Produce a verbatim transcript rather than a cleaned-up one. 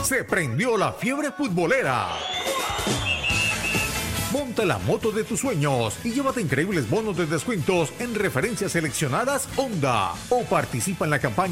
Se prendió la fiebre futbolera. Monta la moto de tus sueños y llévate increíbles bonos de descuentos en referencias seleccionadas Honda o participa en la campaña